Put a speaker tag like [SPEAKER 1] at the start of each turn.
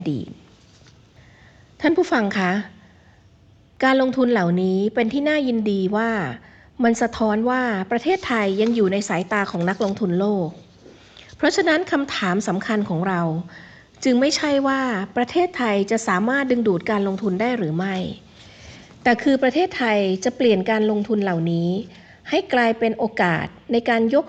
[SPEAKER 1] ดีท่านผู้ฟังคะการลงทุนเหล่านี้เป็นที่น่ายินดีว่ามันสะท้อนว่าประเทศไทยยังอยู่ในสายตาของนักลงทุนโลกเพราะฉะนั้นคำถามสำคัญของเราจึงไม่ใช่ว่าประเทศไทยจะสามารถดึงดูดการลงทุนได้หรือไม่แต่คือประเทศไทยจะเปลี่ยนการลงทุนเหล่านี้ให้กลายเป็นโอกาสในการยก